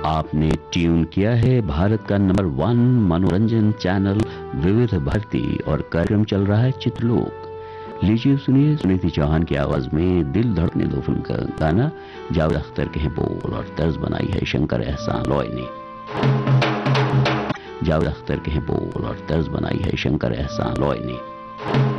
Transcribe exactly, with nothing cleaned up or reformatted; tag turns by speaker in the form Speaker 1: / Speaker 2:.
Speaker 1: आपने ट्यून किया है भारत का नंबर वन मनोरंजन चैनल विविध भारती और कार्यक्रम चल रहा है चित्रलोक। लीजिए सुनिए सुनीति चौहान की आवाज में दिल धड़कने दो फिल्म का गाना। जावेद अख्तर के हैं बोल और तर्ज बनाई है शंकर एहसान लॉय ने। जावेद अख्तर के हैं बोल और तर्ज बनाई है शंकर एहसान लॉय ने।